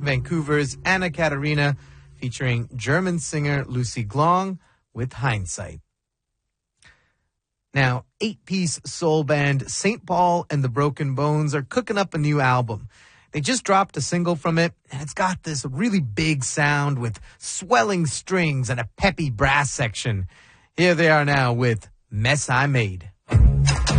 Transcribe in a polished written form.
Vancouver's Anna Katarina, featuring German singer Lucy Glong with Hindsight. Now, 8-piece soul band St. Paul and the Broken Bones are cooking up a new album. They just dropped a single from it, and it's got this really big sound with swelling strings and a peppy brass section. Here they are now with Mess I Made.